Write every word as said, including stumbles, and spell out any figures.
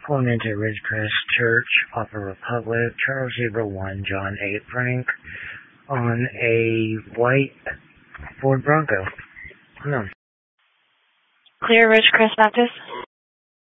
Pulling into Ridgecrest Church off of Republic, Charles Zebra one, John eight, Frank, on a white Ford Bronco. No. Clear Ridgecrest Baptist?